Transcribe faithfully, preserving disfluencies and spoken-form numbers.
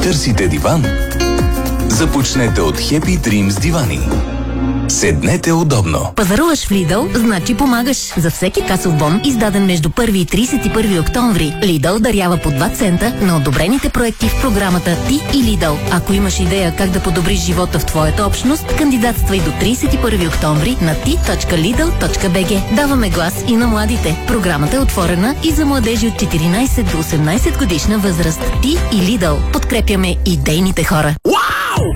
Търсите диван? Започнете от Happy Dreams дивани. Седнете удобно. Пазаруваш в Lidl, значи помагаш. За всеки касов бон, издаден между първи и тридесет и първи октомври, Lidl дарява по два цента на одобрените проекти в програмата Ти и Lidl. Ако имаш идея как да подобриш живота в твоята общност, кандидатствай до тридесет и първи октомври на ти точка лидъл точка би джи. Даваме глас и на младите. Програмата е отворена и за младежи от четиринайсет до осемнайсет годишна възраст. Ти и Lidl. Подкрепяме идейните хора.